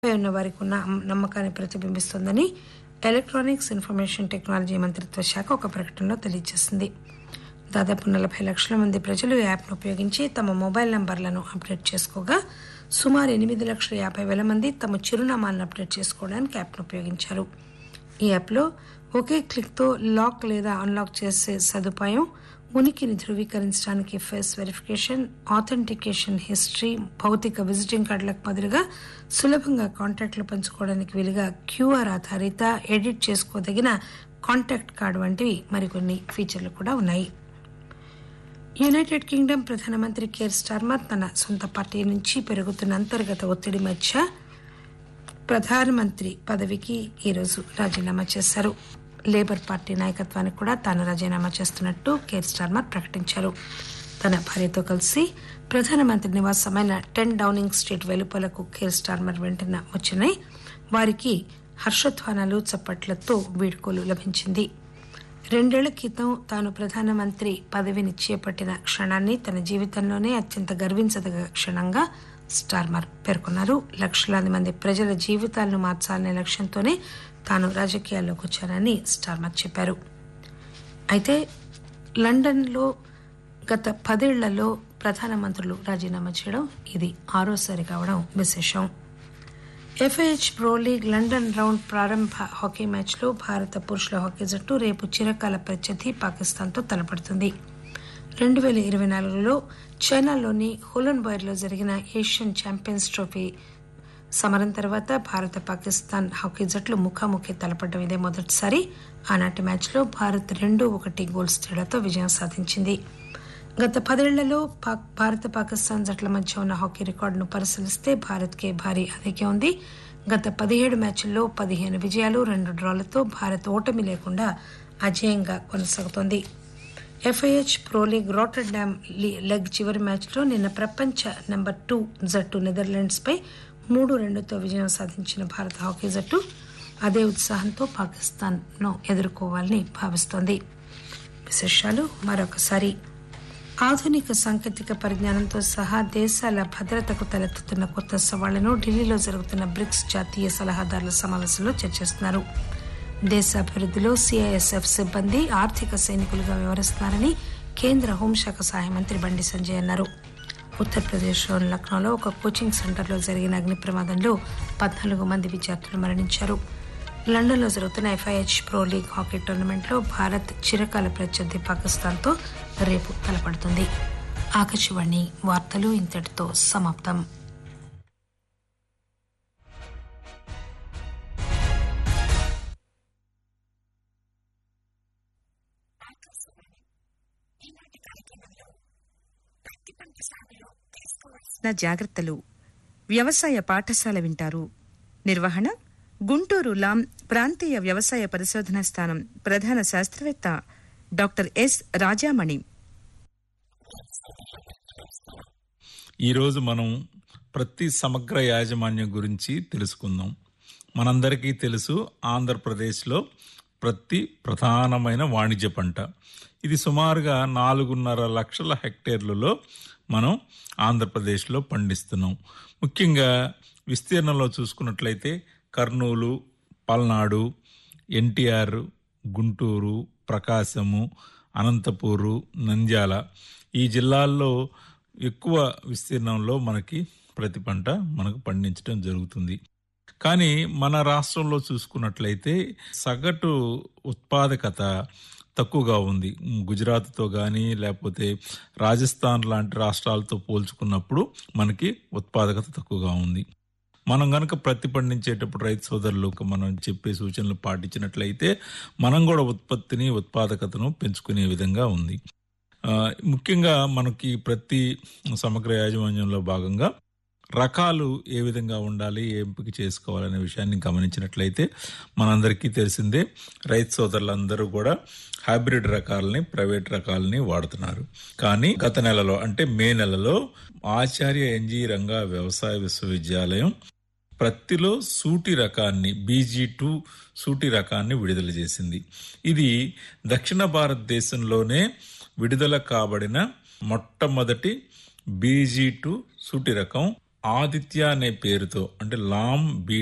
ఉన్న వారికి ఉన్న నమ్మకాన్ని ప్రతిబింబిస్తోందని ఎలక్ట్రానిక్స్ ఇన్ఫర్మేషన్ టెక్నాలజీ మంత్రిత్వ శాఖ ఒక ప్రకటనలో తెలియజేసింది. దాదాపు 40 లక్షల మంది ప్రజలు ఈ యాప్ను ఉపయోగించి తమ మొబైల్ నంబర్లను అప్డేట్ చేసుకోగా సుమారు 8,50,000 మంది తమ చిరునామాలను అప్డేట్ చేసుకోవడానికి యాప్ను ఉపయోగించారు. ఈ యాప్లో ఒకే క్లిక్తో లాక్ లేదా అన్లాక్ చేసే సదుపాయం, ఉనికిని ధృవీకరించడానికి ఫేస్ వెరిఫికేషన్, ఆథెంటికేషన్ హిస్టరీ, భౌతిక విజిటింగ్ కార్డులకు బదులుగా సులభంగా కాంటాక్ట్లు పంచుకోవడానికి వీలుగా క్యూఆర్ ఆధారిత ఎడిట్ చేసుకోదగిన కాంటాక్ట్ కార్డు వంటివి మరికొన్ని ఫీచర్లు కూడా ఉన్నాయి. యునైటెడ్ కింగ్డమ్ ప్రధానమంత్రి కేర్ స్టార్మర్ తన సొంత పార్టీ నుంచి పెరుగుతున్న అంతర్గత ఒత్తిడి మధ్య ప్రధానమంత్రి పదవికి ఈరోజు రాజీనామా చేశారు. లేబర్ పార్టీ నాయకత్వానికి కూడా తాను రాజీనామా చేస్తున్నట్టు కేర్ స్టార్మర్ ప్రకటించారు. తన భార్యతో కలిసి ప్రధానమంత్రి నివాసమైన 10 డౌనింగ్ స్ట్రీట్ వెలుపలకు కేర్ స్టార్మర్ వెంటనే వచ్చినాయి. వారికి హర్షధ్వానాలు, చప్పట్లతో వీడ్కోలు లభించింది. 2 ఏళ్ల క్రితం తాను ప్రధానమంత్రి పదవిని చేపట్టిన క్షణాన్ని తన జీవితంలోనే అత్యంత గర్వించదగ్గ క్షణంగా స్టార్మర్ పేర్కొన్నారు. లక్షలాది మంది ప్రజల జీవితాలను మార్చాలనే లక్ష్యంతోనే తాను రాజకీయాల్లోకి వచ్చానని స్టార్మర్ చెప్పారు. అయితే లండన్లో గత 10 ఏళ్లలో ప్రధానమంత్రులు రాజీనామా చేయడం ఇది 6వసారి కావడం విశేషం. FIH pro league London round ప్రారంభ హాకీ మ్యాచ్లో భారత పురుషుల హాకీ జట్టు రేపు చిరకాల ప్రత్యర్థి పాకిస్తాన్తో తలపడుతుంది. 2024లో చైనాలోని హులన్బర్గ్లో జరిగిన ఏషియన్ ఛాంపియన్స్ ట్రోఫీ సమరం తర్వాత భారత పాకిస్తాన్ హాకీ జట్లు ముఖాముఖి తలపడడం ఇదే మొదటిసారి. ఆనాటి మ్యాచ్లో భారత్ 2-1 గోల్స్ తేడాతో విజయం సాధించింది. గత 10 ఏళ్లలో భారత పాకిస్తాన్ జట్ల మధ్య ఉన్న హాకీ రికార్డును పరిశీలిస్తే భారత్కే భారీ ఆధిక్యం ఉంది. గత 17 మ్యాచ్ల్లో 15 విజయాలు, 2 డ్రాలతో భారత్ ఓటమి లేకుండా అజేయంగా కొనసాగుతోంది. FIH pro league Rotterdam leg చివరి మ్యాచ్లో నిన్న ప్రపంచ నెంబర్ 2 జట్టు నెదర్లాండ్స్పై 3-2తో విజయం సాధించిన భారత హాకీ జట్టు అదే ఉత్సాహంతో పాకిస్తాన్ను ఎదుర్కోవాలని భావిస్తోంది. విశేషాలు మరొకసారి. ఆధునిక సాంకేతిక పరిజ్ఞానంతో సహా దేశాల భద్రతకు తలెత్తుతున్న కొత్త సవాళ్లను ఢిల్లీలో జరుగుతున్న బ్రిక్స్ జాతీయ సలహాదారుల సమావేశంలో చర్చిస్తున్నారు. దేశాభివృద్ధిలో సిఐఎస్ఎఫ్ సిబ్బంది ఆర్థిక సైనికులుగా వ్యవహరిస్తున్నారని కేంద్ర హోంశాఖ సహాయ మంత్రి బండి సంజయ్ అన్నారు. ఉత్తరప్రదేశ్లోని లక్నోలో ఒక కోచింగ్ సెంటర్లో జరిగిన అగ్ని ప్రమాదంలో 14 మంది విద్యార్థులు మరణించారు. లండన్లో జరుగుతున్న ఎఫ్ఐహెచ్ ప్రో లీగ్ హాకీ టోర్నమెంట్లో భారత్ చిరకాల ప్రత్యర్థి పాకిస్తాన్తో రేపు తలపడుతుంది. ఆకాశవాణి వార్తలు ఇంతటితో సమాప్తం. జాగ్రత్తలు వ్యవసాయ పాఠశాల వింటారు. నిర్వహణ గుంటూరు లాం ప్రాంతీయ వ్యవసాయ పరిశోధనా స్థానం ప్రధాన శాస్త్రవేత్త డాక్టర్ ఎస్ రాజామణి. ఈరోజు మనం ప్రతి సమగ్ర యాజమాన్యం గురించి తెలుసుకుందాం. మనందరికీ తెలుసు, ఆంధ్రప్రదేశ్లో ప్రతి ప్రధానమైన వాణిజ్య పంట. ఇది సుమారుగా 4.5 లక్షల హెక్టేర్లలో మనం ఆంధ్రప్రదేశ్లో పండిస్తున్నాం. ముఖ్యంగా విస్తీర్ణంలో చూసుకున్నట్లయితే కర్నూలు, పల్నాడు, ఎన్టీఆర్, గుంటూరు, ప్రకాశము, అనంతపూరు, నంద్యాల ఈ జిల్లాల్లో ఎక్కువ విస్తీర్ణంలో మనకి ప్రతి పంట మనకు పండించడం జరుగుతుంది. కానీ మన రాష్ట్రంలో చూసుకున్నట్లయితే సగటు ఉత్పాదకత తక్కువగా ఉంది. గుజరాత్తో కానీ లేకపోతే రాజస్థాన్ లాంటి రాష్ట్రాలతో పోల్చుకున్నప్పుడు మనకి ఉత్పాదకత తక్కువగా ఉంది. మనం కనుక ప్రతి పండించేటప్పుడు రైతు సోదరులకు మనం చెప్పే సూచనలు పాటించినట్లయితే మనం కూడా ఉత్పత్తిని, ఉత్పాదకతను పెంచుకునే విధంగా ఉంది. ముఖ్యంగా మనకి ప్రతి సమగ్ర యాజమాన్యంలో భాగంగా రకాలు ఏ విధంగా ఉండాలి, ఎంపిక చేసుకోవాలనే విషయాన్ని గమనించినట్లయితే మనందరికీ తెలిసిందే, రైతు సోదరులందరూ కూడా హైబ్రిడ్ రకాలని, ప్రైవేట్ రకాలని వాడుతున్నారు. కానీ గత నెలలో అంటే మే నెలలో ఆచార్య ఎన్జీ రంగా వ్యవసాయ విశ్వవిద్యాలయం ప్రత్తిలో సూటి రకాన్ని BG2 సూటి రకాన్ని విడుదల చేసింది. ఇది దక్షిణ భారతదేశంలోనే విడుదల కాబడిన మొట్టమొదటి BG2 సూటి రకం ఆదిత్య అనే పేరుతో అంటే లామ్ బీ